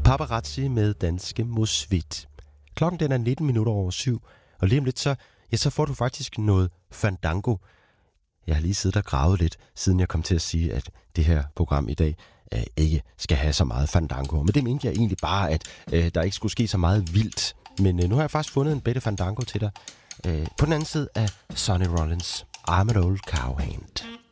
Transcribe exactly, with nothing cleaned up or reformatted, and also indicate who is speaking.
Speaker 1: Paparazzi med danske Mosvit. Klokken den er nitten minutter over syv, og lige om lidt så, ja, så får du faktisk noget fandango. Jeg har lige siddet og gravet lidt, siden jeg kom til at sige, at det her program i dag øh, ikke skal have så meget fandango. Men det mente jeg egentlig bare, at øh, der ikke skulle ske så meget vildt. Men øh, nu har jeg faktisk fundet en bedre fandango til dig. Øh, på den anden side af Sonny Rollins' I'm an Old Cowhand.